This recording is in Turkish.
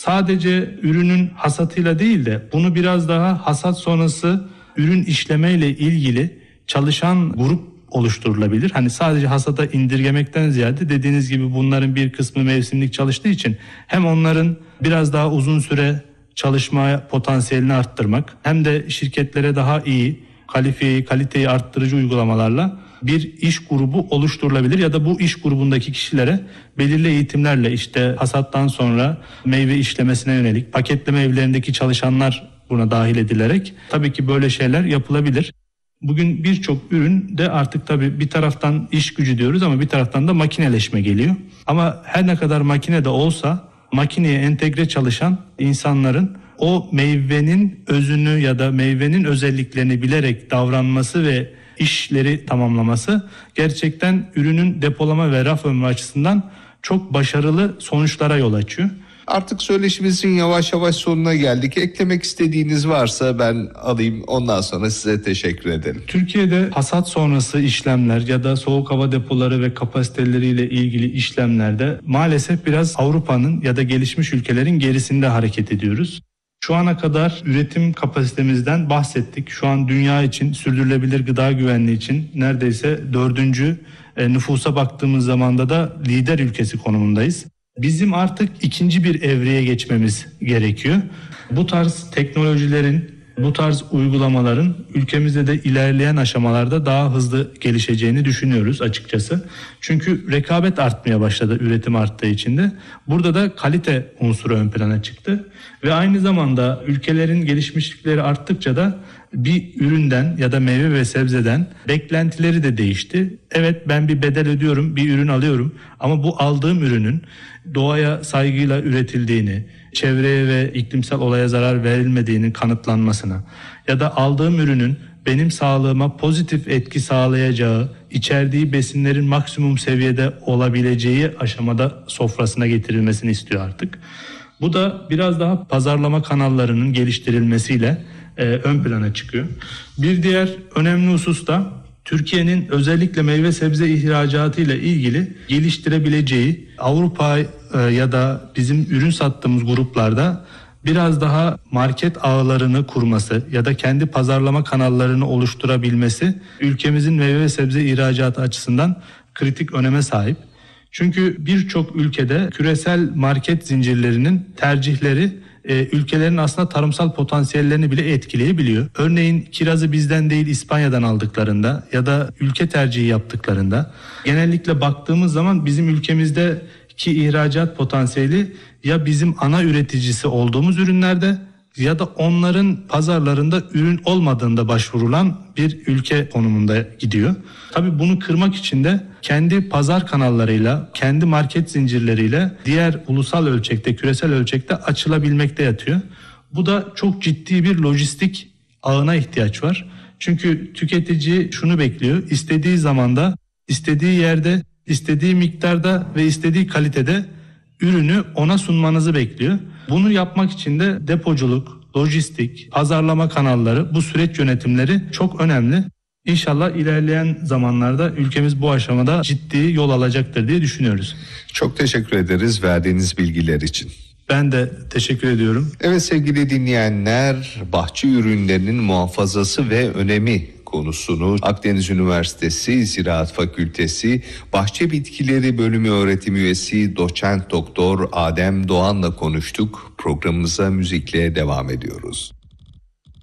sadece ürünün hasatıyla değil de bunu biraz daha hasat sonrası ürün işlemeyle ilgili çalışan grup oluşturulabilir. Hani sadece hasata indirgemekten ziyade dediğiniz gibi bunların bir kısmı mevsimlik çalıştığı için hem onların biraz daha uzun süre çalışma potansiyelini arttırmak hem de şirketlere daha iyi kaliteyi arttırıcı uygulamalarla bir iş grubu oluşturulabilir ya da bu iş grubundaki kişilere belirli eğitimlerle işte hasattan sonra meyve işlemesine yönelik paketleme evlerindeki çalışanlar buna dahil edilerek tabii ki böyle şeyler yapılabilir. Bugün birçok üründe artık tabii bir taraftan iş gücü diyoruz ama bir taraftan da makineleşme geliyor. Ama her ne kadar makine de olsa makineye entegre çalışan insanların o meyvenin özünü ya da meyvenin özelliklerini bilerek davranması ve işleri tamamlaması gerçekten ürünün depolama ve raf ömrü açısından çok başarılı sonuçlara yol açıyor. Artık söyleşimizin yavaş yavaş sonuna geldik. Eklemek istediğiniz varsa ben alayım, ondan sonra size teşekkür ederim. Türkiye'de hasat sonrası işlemler ya da soğuk hava depoları ve kapasiteleriyle ilgili işlemlerde maalesef biraz Avrupa'nın ya da gelişmiş ülkelerin gerisinde hareket ediyoruz. Şu ana kadar üretim kapasitemizden bahsettik. Şu an dünya için sürdürülebilir gıda güvenliği için neredeyse 4. nüfusa baktığımız zamanda da lider ülkesi konumundayız. Bizim artık ikinci bir evreye geçmemiz gerekiyor. Bu tarz teknolojilerin, bu tarz uygulamaların ülkemizde de ilerleyen aşamalarda daha hızlı gelişeceğini düşünüyoruz açıkçası. Çünkü rekabet artmaya başladı üretim arttığı için de. Burada da kalite unsuru ön plana çıktı. Ve aynı zamanda ülkelerin gelişmişlikleri arttıkça da bir üründen ya da meyve ve sebzeden beklentileri de değişti. Evet, ben bir bedel ödüyorum, bir ürün alıyorum ama bu aldığım ürünün doğaya saygıyla üretildiğini, çevreye ve iklimsel olaya zarar verilmediğinin kanıtlanmasına ya da aldığım ürünün benim sağlığıma pozitif etki sağlayacağı, içerdiği besinlerin maksimum seviyede olabileceği aşamada sofrasına getirilmesini istiyor artık. Bu da biraz daha pazarlama kanallarının geliştirilmesiyle ön plana çıkıyor. Bir diğer önemli husus da Türkiye'nin özellikle meyve sebze ihracatı ile ilgili geliştirebileceği Avrupa ya da bizim ürün sattığımız gruplarda biraz daha market ağlarını kurması ya da kendi pazarlama kanallarını oluşturabilmesi ülkemizin meyve ve sebze ihracatı açısından kritik öneme sahip. Çünkü birçok ülkede küresel market zincirlerinin tercihleri ülkelerin aslında tarımsal potansiyellerini bile etkileyebiliyor. Örneğin kirazı bizden değil İspanya'dan aldıklarında ya da ülke tercihi yaptıklarında genellikle baktığımız zaman bizim ülkemizdeki ihracat potansiyeli ya bizim ana üreticisi olduğumuz ürünlerde ya da onların pazarlarında ürün olmadığında başvurulan bir ülke konumunda gidiyor. Tabii bunu kırmak için de kendi pazar kanallarıyla, kendi market zincirleriyle diğer ulusal ölçekte, küresel ölçekte açılabilmekte yatıyor. Bu da çok ciddi bir lojistik ağına ihtiyaç var. Çünkü tüketici şunu bekliyor: istediği zamanda, istediği yerde, istediği miktarda ve istediği kalitede ürünü ona sunmanızı bekliyor. Bunu yapmak için de depoculuk, lojistik, pazarlama kanalları, bu süreç yönetimleri çok önemli. İnşallah ilerleyen zamanlarda ülkemiz bu aşamada ciddi yol alacaktır diye düşünüyoruz. Çok teşekkür ederiz verdiğiniz bilgiler için. Ben de teşekkür ediyorum. Evet sevgili dinleyenler, bahçe ürünlerinin muhafazası ve önemi konusunu Akdeniz Üniversitesi Ziraat Fakültesi Bahçe Bitkileri Bölümü öğretim üyesi Doçent Doktor Adem Doğan'la konuştuk. Programımıza müzikle devam ediyoruz.